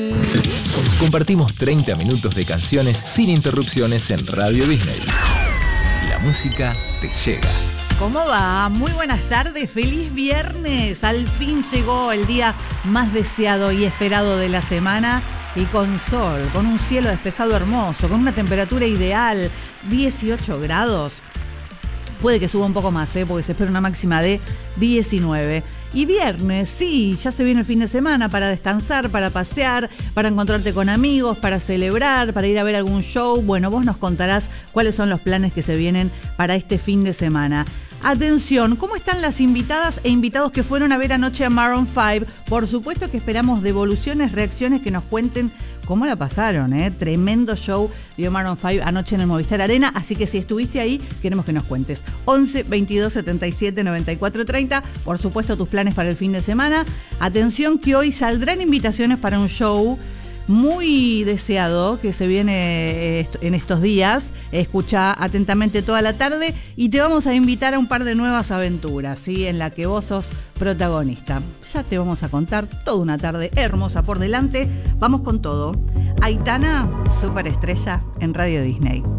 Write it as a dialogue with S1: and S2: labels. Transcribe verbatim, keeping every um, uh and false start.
S1: Compartimos treinta minutos de canciones sin interrupciones en Radio Disney. La música te llega.
S2: ¿Cómo va? Muy buenas tardes, feliz viernes. Al fin llegó el día más deseado y esperado de la semana. Y con sol, con un cielo despejado hermoso, con una temperatura ideal, dieciocho grados. Puede que suba un poco más, ¿eh? Porque se espera una máxima de diecinueve. Y viernes, sí, ya se viene el fin de semana para descansar, para pasear, para encontrarte con amigos, para celebrar, para ir a ver algún show. Bueno, vos nos contarás cuáles son los planes que se vienen para este fin de semana. Atención, ¿cómo están las invitadas e invitados que fueron a ver anoche a Maroon cinco? Por supuesto que esperamos devoluciones, reacciones, que nos cuenten cómo la pasaron, ¿eh? Tremendo show dio Maroon cinco anoche en el Movistar Arena, así que si estuviste ahí, queremos que nos cuentes. once, veintidós, setenta y siete, noventa y cuatro, treinta, por supuesto tus planes para el fin de semana. Atención que hoy saldrán invitaciones para un show muy deseado que se viene en estos días. Escucha atentamente toda la tarde y te vamos a invitar a un par de nuevas aventuras, ¿sí? En la que vos sos protagonista. Ya te vamos a contar toda una tarde hermosa por delante. Vamos con todo. Aitana, superestrella en Radio Disney.